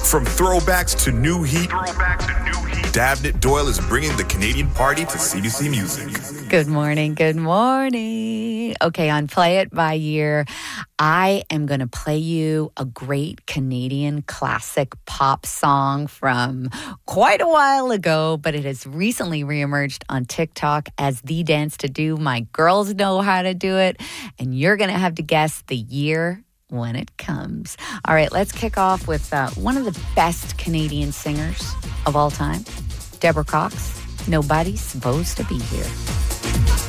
From throwbacks to new heat, Dabnett Doyle is bringing the Canadian party to CBC Music. Good morning, good morning. Okay, on Play It By Year, I am going to play you a great Canadian classic pop song from quite a while ago, but it has recently reemerged on TikTok as the dance to do. My girls know how to do it, and you're going to have to guess the year when it comes. All right, let's kick off with one of the best Canadian singers of all time, Deborah Cox. Nobody's supposed to be here.